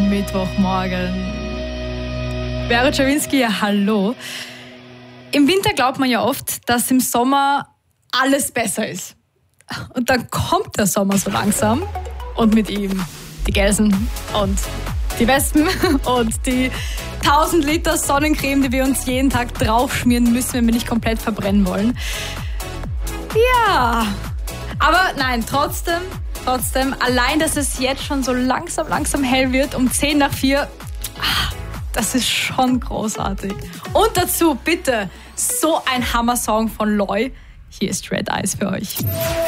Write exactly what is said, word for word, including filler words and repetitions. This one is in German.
am Mittwochmorgen. Vera Czerwinski, ja, hallo. Im Winter glaubt man ja oft, dass im Sommer alles besser ist. Und dann kommt der Sommer so langsam und mit ihm die Gelsen und die Wespen und die tausend Liter Sonnencreme, die wir uns jeden Tag draufschmieren müssen, wenn wir nicht komplett verbrennen wollen. Ja, aber nein, trotzdem, trotzdem, allein, dass es jetzt schon so langsam, langsam hell wird, um zehn nach vier, das ist schon großartig. Und dazu bitte so ein Hammer-Song von Loy. Hier ist Red Eyes für euch.